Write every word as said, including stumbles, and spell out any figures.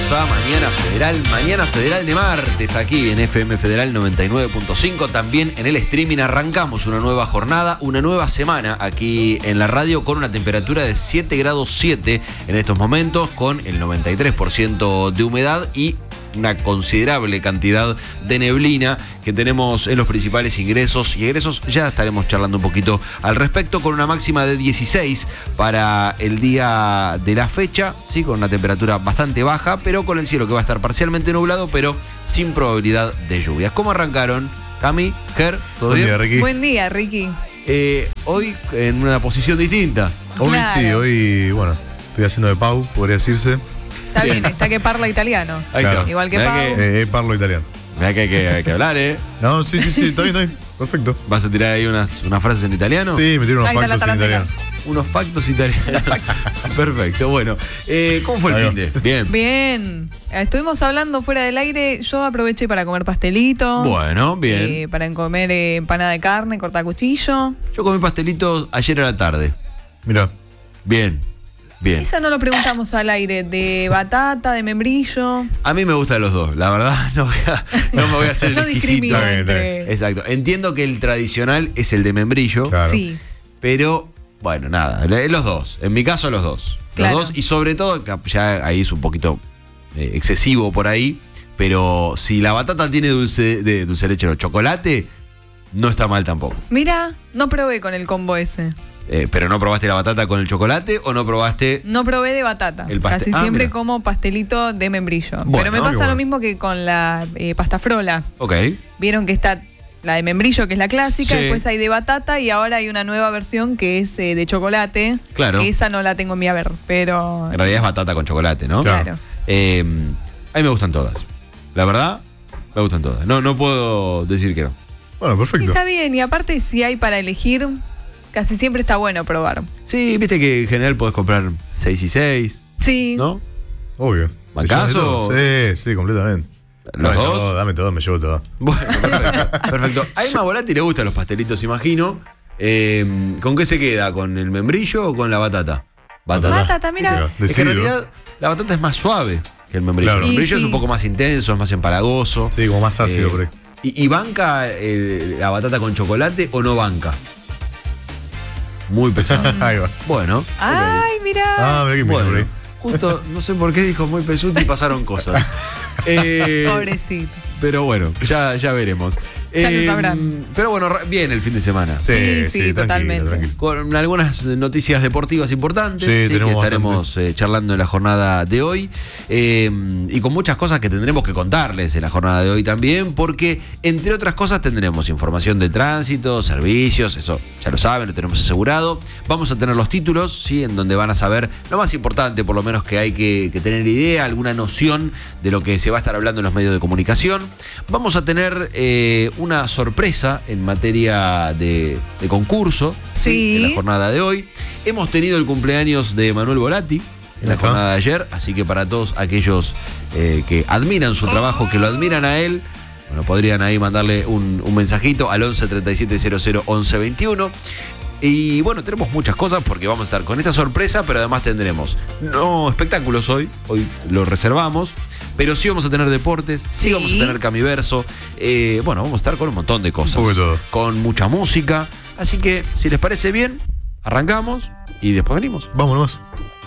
bienvenidos a Mañana Federal, Mañana Federal de martes, aquí en F M Federal noventa y nueve punto cinco, también en el streaming. Arrancamos una nueva jornada, una nueva semana aquí en la radio con una temperatura de siete grados siete en estos momentos, con el noventa y tres por ciento de humedad y una considerable cantidad de neblina que tenemos en los principales ingresos y egresos. Ya estaremos charlando un poquito al respecto, con una máxima de dieciséis para el día de la fecha, sí, con una temperatura bastante baja, pero con el cielo que va a estar parcialmente nublado, pero sin probabilidad de lluvias. ¿Cómo arrancaron? Cami, Ger, ¿todo Buen bien? día, Ricky. Buen día, Ricky. Eh, hoy en una posición distinta. Hoy Claro. sí, hoy, bueno, estoy haciendo de Pau, podría decirse. Está bien, está que parla italiano. Ahí Claro. está. Igual que Mirá Pau. Eh, eh, parlo italiano. mirá que hay que, hay que hablar, ¿eh? No, sí, sí, sí, está bien, está bien. Perfecto. ¿Vas a tirar ahí unas, unas frases en italiano? Sí, me tiro unos Ahí está la factos en taratela. italiano. Unos factos italianos. Perfecto, bueno. Eh, ¿Cómo fue el Ahí va. fin de? Bien. Bien. Estuvimos hablando fuera del aire. Yo aproveché para comer pastelitos. Bueno, bien. eh, para comer eh, empanada de carne, cortacuchillo. Yo comí pastelitos ayer a la tarde. Mirá, Bien, bien. Esa no lo preguntamos al aire. De batata, de membrillo. A mí me gustan los dos. La verdad, no, voy a- no me voy a hacer el No exquisito. discrimina Está bien, está entre... Exacto. Entiendo que el tradicional es el de membrillo, claro. Sí. pero bueno, nada. le- Los dos. En mi caso, los dos. Claro. Los dos. Y sobre todo, que ya ahí es un poquito eh, excesivo por ahí. Pero si la batata tiene dulce de dulce de leche o chocolate, no está mal tampoco. Mira, no probé con el combo ese. Eh, ¿Pero no probaste la batata con el chocolate o no probaste? No probé de batata. El pastel- Casi Ah, siempre mira. como pastelito de membrillo. Bueno, Pero me qué pasa bueno. lo mismo que con la eh, pasta frola. Ok. Vieron que está la de membrillo, que es la clásica, Sí. después hay de batata y ahora hay una nueva versión que es eh, de chocolate. Claro. Que esa no la tengo en mi haber, pero... En realidad es batata con chocolate, ¿no? Claro. Claro. Eh, a mí me gustan todas. La verdad, me gustan todas. No, no puedo decir que no. Bueno, Y perfecto. está bien, y aparte si hay para elegir, casi siempre está bueno probar. Sí, viste que en general podés comprar seis y seis, Sí. ¿no? Obvio. ¿Bancazo? Sí, sí, completamente. ¿Los Dame dos? todo, dame todo, me llevo todo. Bueno, perfecto. perfecto. A Emma Volati le gustan los pastelitos, imagino. Eh, ¿Con qué se queda? ¿Con el membrillo o con la batata? Batata, mira. Mira, Es que en decido. realidad la batata es más suave que el membrillo. Claro. El membrillo Y es un sí. poco más intenso, es más empalagoso. Sí, como más ácido Eh, por ahí. ¿Y, y banca eh, la batata con chocolate o no banca? Muy pesado. Ahí va. Bueno. Ay, mira. Ah, mirá que me Bueno, por ahí. justo, no sé por qué dijo muy pesuti y pasaron cosas. Eh, Pobrecito. Pero bueno, ya, ya veremos. Ya lo sabrán. Pero bueno, ra- bien el fin de semana. Sí, sí, tranquilo, totalmente. tranquilo. Con algunas noticias deportivas importantes Sí, sí, tenemos que estaremos eh, charlando en la jornada de hoy. Eh, y con muchas cosas que tendremos que contarles en la jornada de hoy también, porque entre otras cosas tendremos información de tránsito, servicios, eso ya lo saben, lo tenemos asegurado. Vamos a tener los títulos, ¿sí? En donde van a saber lo más importante, por lo menos que hay que, que tener idea, alguna noción de lo que se va a estar hablando en los medios de comunicación. Vamos a tener eh, una sorpresa en materia de, de concurso, Sí. en la jornada de hoy. Hemos tenido el cumpleaños de Manuel Volati en la Ajá. jornada de ayer, así que para todos aquellos eh, que admiran su trabajo, que lo admiran a él, bueno, podrían ahí mandarle un, un mensajito al once treinta y siete cero cero once veintiuno. Y bueno, tenemos muchas cosas porque vamos a estar con esta sorpresa, pero además tendremos no espectáculos hoy, hoy lo reservamos, pero sí vamos a tener deportes, sí, Sí. vamos a tener Camiverso, eh, bueno, vamos a estar con un montón de cosas, Un poco de todo. con mucha música, así que si les parece bien, arrancamos y después venimos. Vamos nomás.